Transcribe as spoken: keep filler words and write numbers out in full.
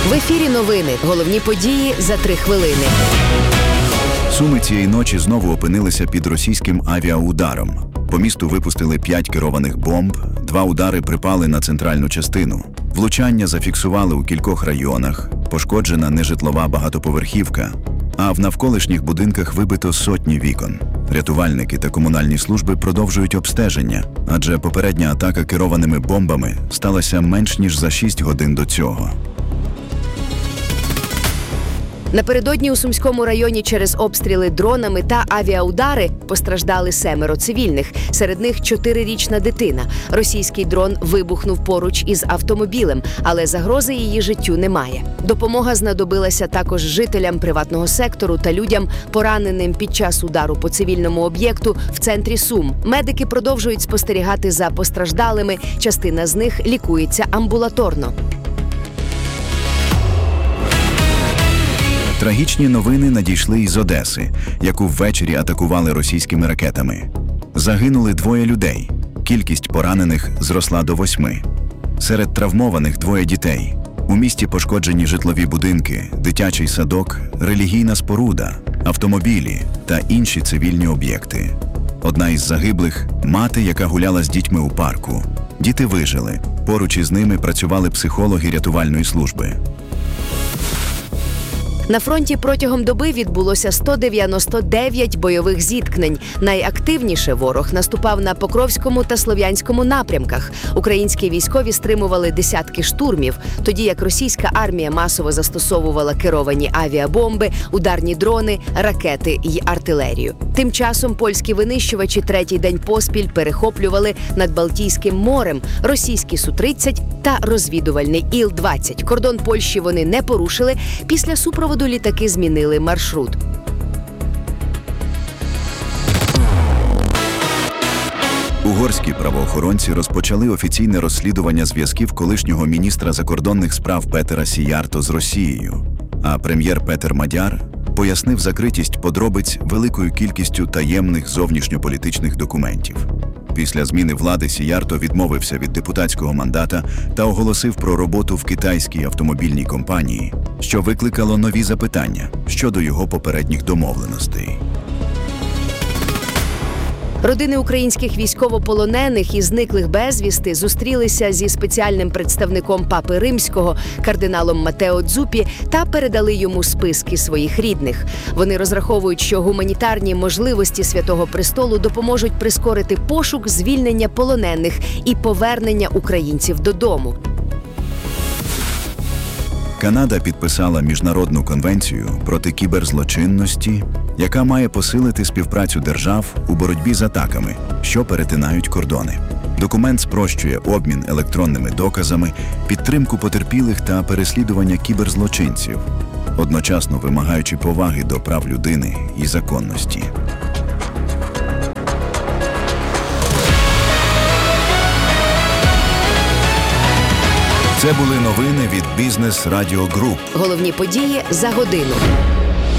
В ефірі новини. Головні події за три хвилини. Суми цієї ночі знову опинилися під російським авіаударом. По місту випустили п'ять керованих бомб, два удари припали на центральну частину. Влучання зафіксували у кількох районах, пошкоджена нежитлова багатоповерхівка, а в навколишніх будинках вибито сотні вікон. Рятувальники та комунальні служби продовжують обстеження, адже попередня атака керованими бомбами сталася менш ніж за шість годин до цього. Напередодні у Сумському районі через обстріли дронами та авіаудари постраждали семеро цивільних. Серед них чотирирічна дитина. Російський дрон вибухнув поруч із автомобілем, але загрози її життю немає. Допомога знадобилася також жителям приватного сектору та людям, пораненим під час удару по цивільному об'єкту в центрі Сум. Медики продовжують спостерігати за постраждалими, частина з них лікується амбулаторно. Трагічні новини надійшли із Одеси, яку ввечері атакували російськими ракетами. Загинули двоє людей. Кількість поранених зросла до восьми. Серед травмованих двоє дітей. У місті пошкоджені житлові будинки, дитячий садок, релігійна споруда, автомобілі та інші цивільні об'єкти. Одна із загиблих – мати, яка гуляла з дітьми у парку. Діти вижили. Поруч із ними працювали психологи рятувальної служби. На фронті протягом доби відбулося сто дев'яносто дев'ять бойових зіткнень. Найактивніше ворог наступав на Покровському та Слов'янському напрямках. Українські військові стримували десятки штурмів, тоді як російська армія масово застосовувала керовані авіабомби, ударні дрони, ракети й артилерію. Тим часом польські винищувачі третій день поспіль перехоплювали над Балтійським морем російські Су тридцять та розвідувальний Іл двадцять. Кордон Польщі вони не порушили, після супроводу літаки змінили маршрут. Угорські правоохоронці розпочали офіційне розслідування зв'язків колишнього міністра закордонних справ Петера Сіярто з Росією. А прем'єр Петер Мадяр пояснив закритість подробиць великою кількістю таємних зовнішньополітичних документів. Після зміни влади Сіярто відмовився від депутатського мандата та оголосив про роботу в китайській автомобільній компанії, що викликало нові запитання щодо його попередніх домовленостей. Родини українських військовополонених і зниклих безвісти зустрілися зі спеціальним представником Папи Римського, кардиналом Матео Дзуппі, та передали йому списки своїх рідних. Вони розраховують, що гуманітарні можливості Святого Престолу допоможуть прискорити пошук, звільнення полонених і повернення українців додому. Канада підписала міжнародну конвенцію проти кіберзлочинності, яка має посилити співпрацю держав у боротьбі з атаками, що перетинають кордони. Документ спрощує обмін електронними доказами, підтримку потерпілих та переслідування кіберзлочинців, одночасно вимагаючи поваги до прав людини і законності. Це були новини від Бізнес Радіо Груп. Головні події за годину.